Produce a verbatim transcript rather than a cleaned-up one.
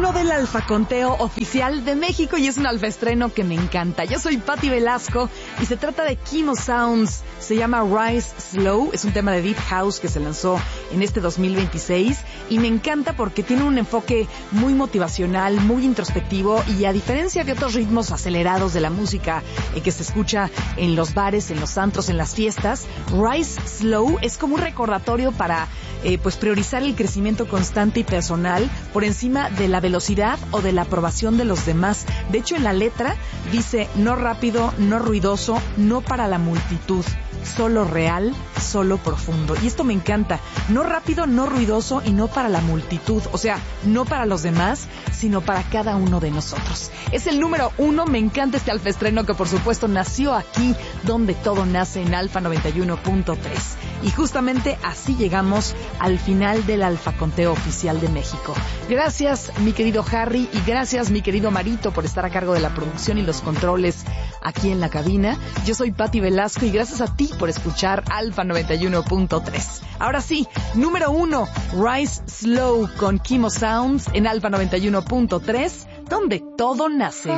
uno del Alfa Conteo Oficial de México y es un alfa estreno que me encanta. Yo soy Patti Velasco y se trata de Kimo Sounds. Se llama Rise Slow, es un tema de Deep House que se lanzó en este dos mil veintiséis y me encanta porque tiene un enfoque muy motivacional, muy introspectivo y a diferencia de otros ritmos acelerados de la música eh, que se escucha en los bares, en los antros, en las fiestas, Rise Slow es como un recordatorio para eh, pues priorizar el crecimiento constante y personal por encima de la velocidad o de la aprobación de los demás. De hecho, en la letra dice no rápido, no ruidoso, no para la multitud, solo real, solo profundo. Y esto me encanta. No rápido, no ruidoso y no para la multitud. O sea, no para los demás, sino para cada uno de nosotros. Es el número uno. Me encanta este alfa estreno que por supuesto nació aquí, donde todo nace, en Alfa noventa y uno punto tres. Y justamente así llegamos al final del Alfa Conteo Oficial de México. Gracias, mi querido Harry, y gracias, mi querido Marito, por estar a cargo de la producción y los controles aquí en la cabina. Yo soy Patti Velasco y gracias a ti por escuchar Alfa noventa y uno punto tres. Ahora sí, número uno, Rise Slow con Kimo Sounds en Alfa noventa y uno punto tres, donde todo nace.